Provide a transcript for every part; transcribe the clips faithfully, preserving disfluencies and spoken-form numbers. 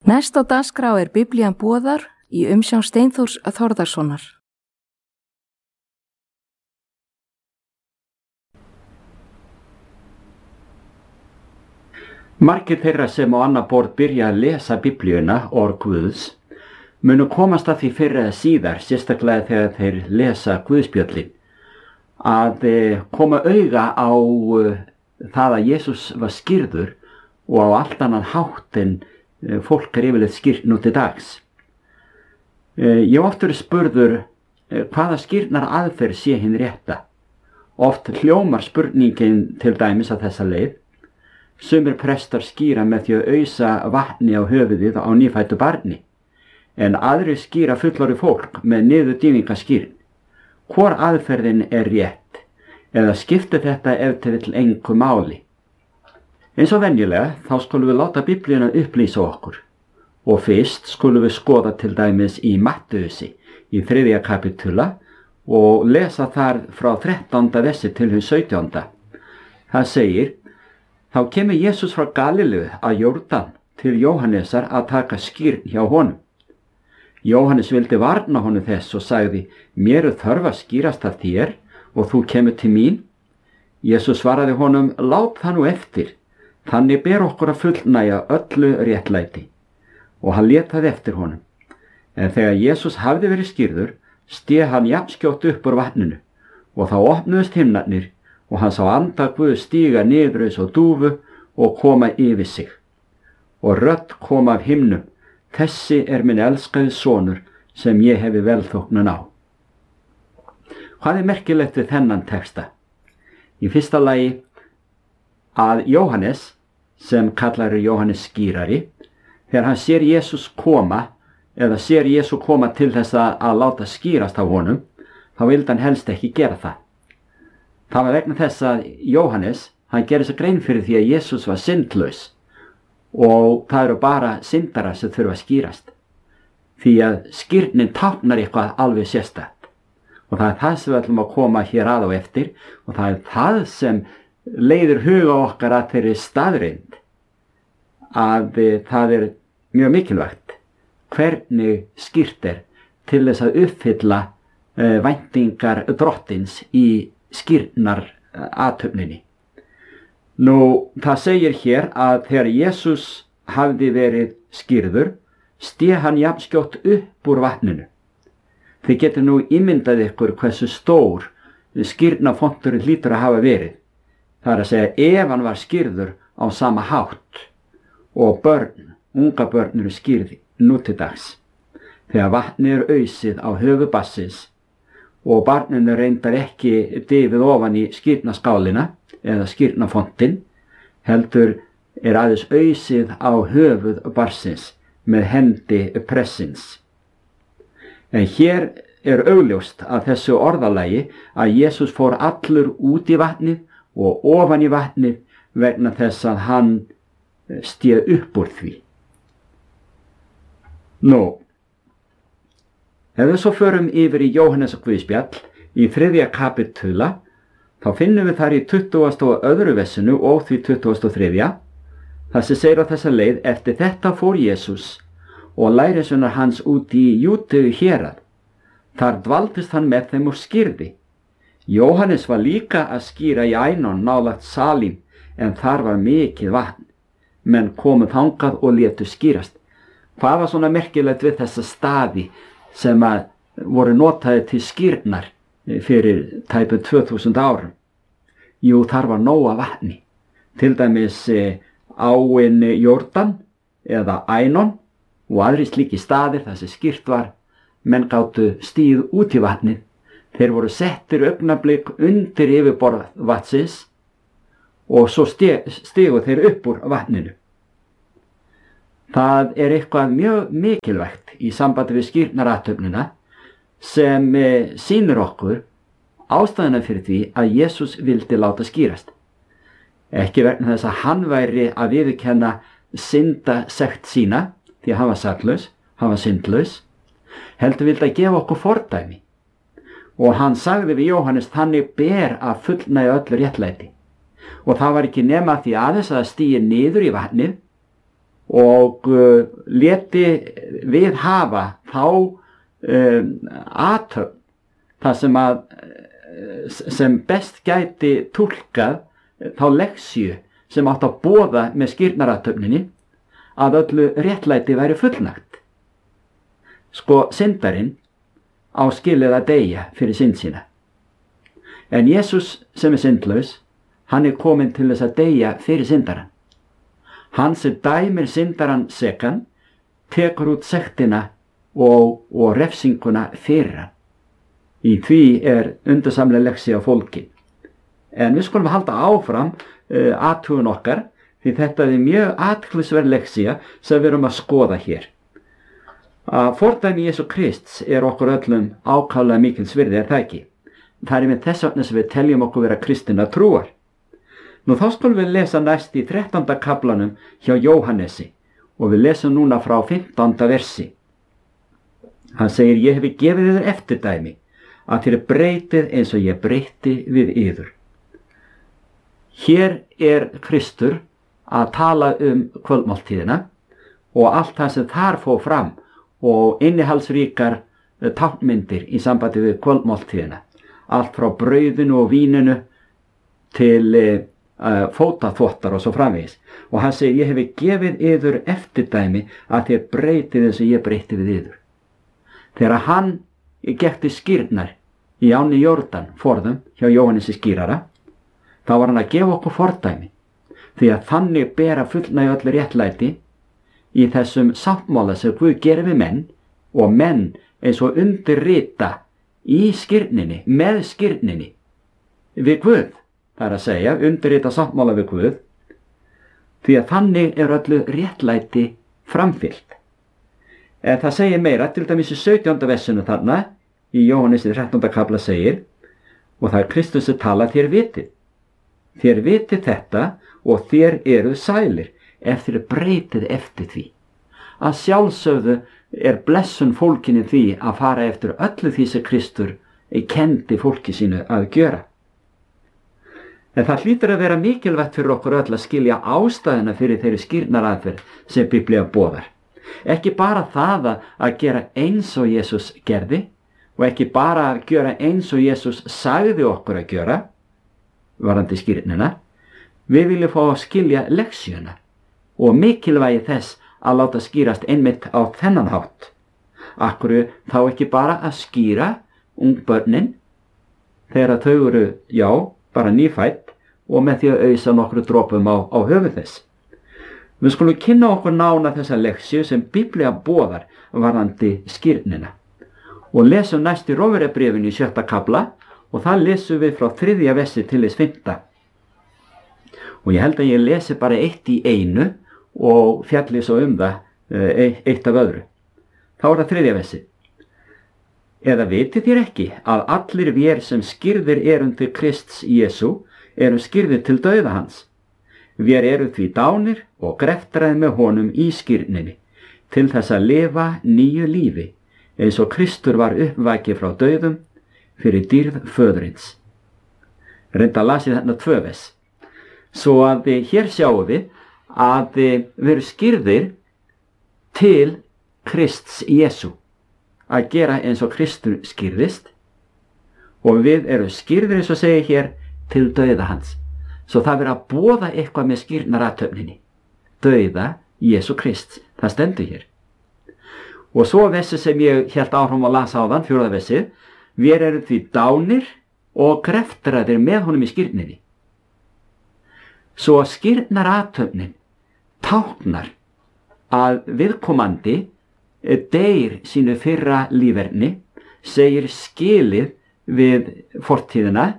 Næst á dagskrá er Biblían boðar í umsjón Steinþórs Þórðarsonar. Margir þeirra sem á annað borð byrja að lesa Biblíuna, orð Guðs, munu komast að því fyrr eða síðar, sérstaklega þegar þeir lesa Guðspjöllin, að koma auga á það að Jesús var skírður og á allt annan hátt en fólk er yfirleitt skýrt nú til dags. Ég hef oft verið spurður hvaða skýrnar aðferð sé hinn rétta. Oft hljómar spurningin til dæmis að þessa leið. Sumir prestar skýra með því að ausa vatni á höfuðið á nýfæddu barni, en aðrir skýra fullorðið fólk með niðurdýfingaskýrin. Hvor aðferðin er rétt, eða skiptir þetta ef til vill engu máli? Eins og venjulega þá skulum við láta Biblíuna upplýsa okkur og fyrst skulum við skoða til dæmis í Mattheusi í þriðja kapítula og lesa þar frá þrettánda versi til hins sautjánda. Það segir: Þá kemur Jesús frá Galileu að Jórdan til Jóhannesar að taka skírn hjá honum. Jóhannes vildi varna honum þess og sagði: Mér er þörf að skýrast af þér og þú kemur til mín. Jesús svaraði honum: Lát það nú eftir, þannig ber okkur að fullnægja öllu réttlæti. Og hann lét það eftir honum. En þegar Jesús hafði verið skírður, steig hann jafnskjótt upp úr vatninu, og þá opnuðust himnarnir, og hann sá anda Guðs stíga niður eins og dúfu og koma yfir sig. Og rödd kom af himnum: Þessi er minn elskaði sonur sem ég hefi velþóknun á. Hvað er merkilegt við þennan texta? Í fyrsta lagi að Jóhannes, sem kallar Jóhannes skírari, þegar hann sér Jesús koma, eða sér Jesú koma til þess að láta skýrast af honum, þá vildi hann helst ekki gera það. Það var vegna þess að Jóhannes, hann gerir sér grein fyrir því að Jesús var syndlaus og það eru bara syndarar sem þurfa að skýrast. Því að skírnin táknar eitthvað alveg sérstakt. Og það er það sem við ætlum að koma hér að á eftir og það er það sem leiðir huga okkar að þeirri staðreynd að það er mjög mikilvægt hvernig skýrt er til þess að uppfylla uh, væntingar drottins í skýrnar athöfninni. Nú, það segir hér að þegar Jesús hafði verið skírður, steig hann jafnskjótt upp úr vatninu. Þið getur nú ímyndað ykkur hversu stór skýrnafonturinn hlýtur að hafa verið. Það er að segja, ef hann var skírður á sama hátt og börn, unga börn eru skýrði nú til dags. Þegar vatni er ausið á höfu bassins og barninu reyndar ekki dýfið ofan í skírnaskálina eða skírnafontin, heldur er aðeins ausið á höfuð barsins með hendi pressins. En hér er augljóst að þessu orðalagi að Jesús fór allur út í vatnið og ofan í vatnið vegna þess að hann steig upp úr því. Nú, ef við svo förum yfir í Jóhannes og Guðspjall í þriðja kapítula, þá finnum við þar í tuttugasta og öðru versinu og því tuttugasta og þriðja, það sem segir á þessa leið: Eftir þetta fór Jesús og lærisveinar hans út í Júdeu hérað. Þar dvaldist hann með þeim og skýrði. Jóhannes var líka að skýra í Ænon nálægt Salím, en þar var mikið vatn. Menn komu þangað og létu skýrast. Hvað var svona merkilegt við þessa staði sem að voru notaði til skýrnar fyrir tæpum tvö þúsund árum? Jú, þar var nóg af vatni. Til dæmis áin Jórdan eða Ænon og aðri slíki staðir þar sem skýrt var. Menn gátu stíð út í vatnið. Þeir voru settir augnablik undir yfirborð vatnsins og svo stigu þeir upp úr vatninu. Það er eitthvað mjög mikilvægt í sambandi við skýrnarathöfnina sem sýnir okkur ástæðuna fyrir því að Jesús vildi láta skýrast. Ekki vegna þess að hann væri að viðurkenna syndasekt sína, því að hann var saklaus, hann var syndlaus, heldur vildi að gefa okkur fordæmi. Og hann sagði við Jóhannes: Þannig ber að fullnægja öllu réttlæti. Og það var ekki nema því aðeins að stíga niður í vatnið og uh, leti við hafa þá um, athöfn það sem að sem best gæti túlkað þá leksíu sem átt að boða með skírnarathöfninni að öllu réttlæti væri fullnægt. Sko, syndarinn á skilið að deyja fyrir synd sína. En Jesús sem er syndlaus, hann er kominn til þess að deyja fyrir syndarann. Hann sem dæmir syndarann sekan, tekur út sektina og, og refsinguna fyrir hann. Í því er undursamlega leksía fólkin. En við skulum halda áfram uh, athugun okkar, því þetta er mjög athyglisverð leksía sem við erum að skoða hér. Að fordæmi Jesú Krists er okkur öllum ákaflega mikils virði, er það ekki? Það er með þess vegna sem við teljum okkur vera kristinna trúar. Nú þá skulum við lesa næst í þrettánda kaflanum hjá Jóhannesi og við lesum núna frá fimmtánda versi. Hann segir, ég hefi gefið þér eftirdæmi að þér breytið eins og ég breyti við yður. Hér er Kristur að tala um kvöldmáltíðina og allt það sem þar fór fram og innihaldsríkar táknmyndir í sambandi við kvöldmáltíðina. Allt frá brauðinu og víninu til uh, fótaþvottar og svo framvegis. Og hann segir, ég hefi gefið yður eftirdæmi að þér breytið eins og ég breyti við yður. Þegar hann gekk til skírnar í ánni Jórdan forðum hjá Jóhannesi skírara, þá var hann að gefa okkur fordæmi, því að þannig bera fullnægja öll réttlæti í þessum sáttmála sem Guð gerir við menn og menn eins og undirrita í skírninni, með skírninni við Guð, það er að segja undirrita sáttmála við Guð, því að þannig er öllu réttlæti framfylgt. En það segir meira, til dæmis í sautjánda versinu þarna, í Jóhannesi þrettánda kafla segir, og það er Kristus að tala, þér vitið. Þér vitið þetta og þér eruð sælir, ef þér breytið eftir því. Að sjálfsögðu er blessun fólkinni því að fara eftir öllu því sem Kristur kendi fólki sínu að gjöra. En það hlýtur að vera mikilvægt fyrir okkur öll að skilja ástæðuna fyrir þeirri skírnaraðferð sem Biblía boðar. Ekki bara það að gera eins og Jesús gerði og ekki bara að gera eins og Jesús sagði okkur að gera, varðandi skírnina. Við viljum fá að skilja leksíuna og mikilvægi þess að láta skýrast einmitt á þennan hátt. Akkur þá ekki bara að skýra ungbörnin þegar þau eru, já, bara nýfætt og með því að ausa nokkru dropum á, á höfuð þess. Við skulum kynna okkur nána þessa leksíu sem Biblía boðar varðandi skírnina. Og lesum næst í Rómverjabréfinu í sjötta kafla og það lesum við frá þriðja versi til þess fimmta. Og ég held að ég lesi bara eitt í einu og fjalli svo um það eitt af öðru. Þá er það þriðja versi. Eða vitið þér ekki að allir vér sem skírðir erum til Krists Jesú erum skírðir til dauða hans. Vér erum því dánir og greftraðir með honum í skírninni til þess að lifa nýju lífi eins og Kristur var uppvakið frá dauðum fyrir dýrð föðurins. Reynda las ég þarna tvö vers. Svo að hér sjáum við að við erum skírðir til Krists Jesú að gera eins og Kristur skírðist og við erum skírðir eins og segja hér til dauða hans. Svo það verður að boða eitthvað með skírnarathöfninni. Dauða Jesú Krist, það stendur hér. Og svo vessi sem ég hélt áfram að lasa á þann, fjórða vessið, við erum því dánir og greftraðir með honum í skírninni. Svo skírnarathöfnin táknar að viðkomandi deyr sínu fyrra líferni, segir skilið við fortíðina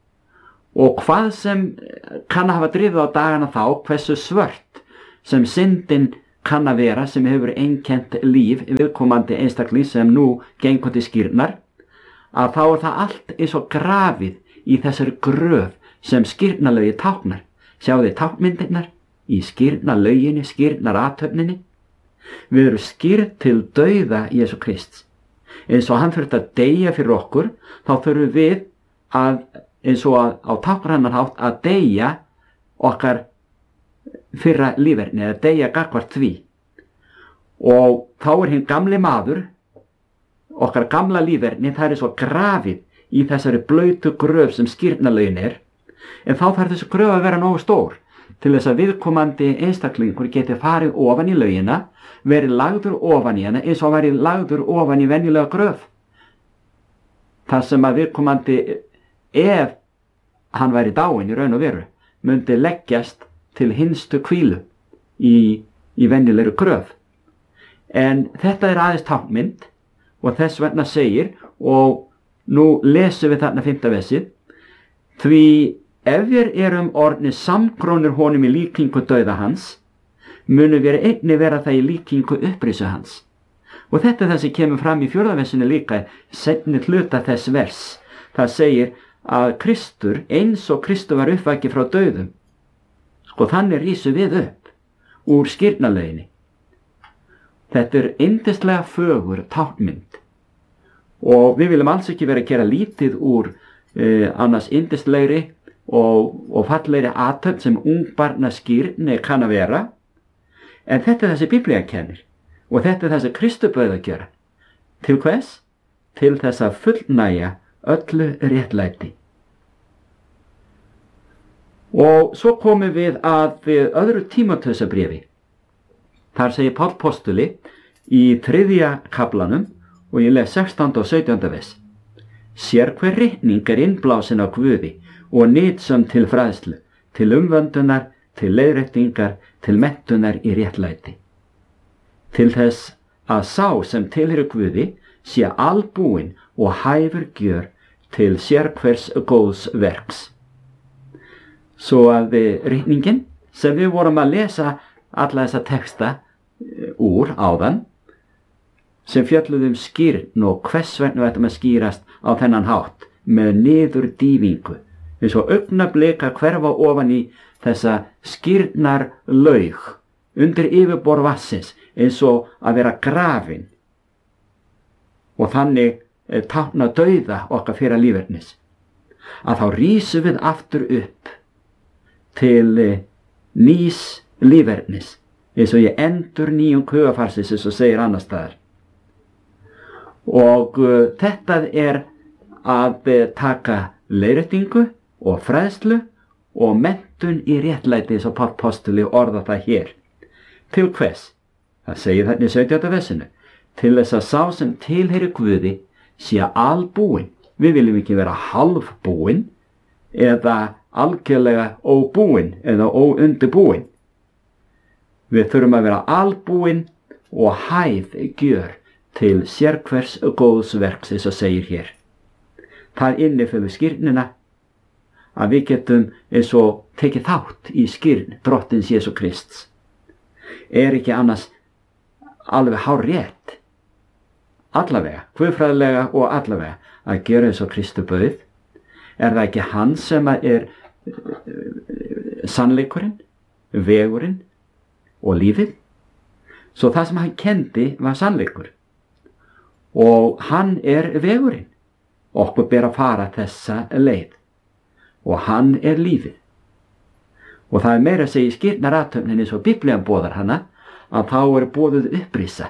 og hvað sem kann að hafa drifið á dagana þá, hversu svört sem syndin kann að vera sem hefur einkennt líf viðkomandi einstakling sem nú gengur til skírnar, að þá er það allt eins og grafið í þessari gröf sem skírnalögi táknar. Sjáðu þið tákmyndirnar í skírnalöginni, skírnarathöfninni. Við erum skírð til dauða Jesú Krists. Eins og hann þurft að deyja fyrir okkur, þá þurfum við að, eins og að, á táknrannan hátt, að deyja okkar fyrra líferni eða deyja gagnvart því. Og þá er hinn gamli maður, okkar gamla líferni, það er svo grafið í þessari blautu gröf sem skírnarlögin er, en þá þarf þessu gröf að vera nógu stór til þess að viðkomandi einstaklingur geti farið ofan í lögina, verið lagður ofan í hana eins og verið lagður ofan í venjulega gröf. Það sem að viðkomandi, ef hann væri dáinn í raun og veru, myndi leggjast til hinstu hvílu í, í venjulegri gröf. En þetta er aðeins táknmynd og þess vegna segir, og nú lesum við þarna fimmta versið, því ef við erum orðnir samkrónir honum í líkingu dauða hans, munum við einnig vera það í líkingu upprisu hans. Og þetta er það sem kemur fram í fjórða versinu líka, seinni hluta þess vers. Það segir að Kristur, eins og Kristur var uppvakið frá dauðum, sko þannig rísum við upp úr skírnarlöginni. Þetta er yndislega fögur táknmynd og við viljum alls ekki vera að gera lítið úr eh, annars yndislegri og, og fallegri athöfn sem ungbarna skírn kann að vera, en þetta er þessi Biblía kennir og þetta er þessi Kristur bauð að gera. Til hvers? Til þess að fullnægja öllu réttlæti. Og svo komum við að öðru Tímóteusarbréfi. Þar segir Páll postuli í þriðja kaflanum og ég les sextánda og sautjánda vers. Sér hver ritning er innblásin á Guði og nytsöm til fræðslu, til umvöndunar, til leiðréttingar, til menntunar í réttlæti. Til þess að sá sem tilheyrir Guði sé albúinn og hæfur gjör til sérhvers góðs verks. Svo að ritningin sem við vorum að lesa alla þessa texta úr áðan, sem fjölluðum skírn og hvers vegna þetta með skýrast á þennan hátt með niður dýfingu, eins og augnablik að hverfa ofan í þessa skírnar laug undir yfirborð vatnsins, eins og að vera grafin og þannig e, tákna dauða okkar fyrir lífernis, að þá rísum við aftur upp til e, nýs lífernis, eins og ég endur nýjum hugafarsins, eins og segir annars staðar. Og uh, þetta er að uh, taka leiðréttingu og fræðslu og menntun í réttlæti, eins og Páll postuli orða það hér. Til hvers? Það segir þarna í sautjánda versinu. Til þess að sá sem tilheyrir Guði sé albúinn. Við viljum ekki vera halvbúinn eða algjörlega óbúinn eða óundibúinn. Við þurfum að vera albúinn og hæf gjör til sérhvers góðs verks, eins og segir hér. Það inniföður skírnina að við getum eins og tekið þátt í skírn drottins Jesú Krists. Er ekki annars alveg hárrétt, allavega, guðfræðilega og allavega, að gera eins og Kristur bauð? Er það ekki hann sem er sannleikurinn, vegurinn og lífið? Svo það sem hann kendi var sannleikur og hann er vegurinn. Okkur ber að fara þessa leið og hann er lífið. Og það er meira að segja í skírnarathöfninni, svo Biblían boðar hana, að þá er boðuð upprisa.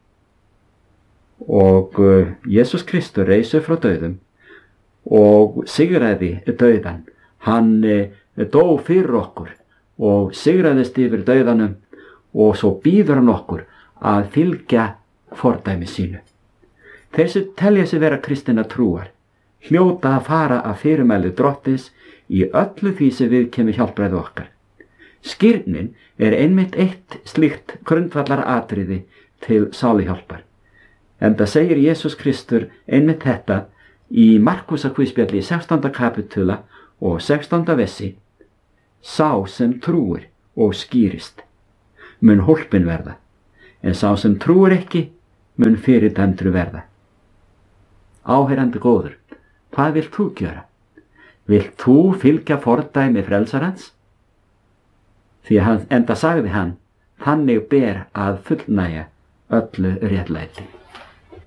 Og uh, Jesús Kristur reisur frá dauðum og sigraði dauðan. Hann uh, dó fyrir okkur og sigraðist yfir dauðanum, og svo býður hann okkur að fylgja fordæmi sínu. Þeir sem telja sig vera kristinna trúar hljóta að fara að fyrirmæli drottins í öllu því sem við kemur hjálpræði okkar. Skírnin er einmitt eitt slíkt grundvallar atriði til sáluhjálpar. Enda segir Jesús Kristur einmitt þetta í Markúsarguðspjalli í sextánda kapitula og sextánda versi. Sá sem trúir og skýrist mun hólpin verða, en sá sem trúir ekki mun fyrirdæmdur verða. Áheyrandi góður, hvað vilt þú gjöra? Vilt þú fylgja fordæmi frelsarans? Því hann enda sagði hann, þannig ber að fullnægja öllu réttlæti.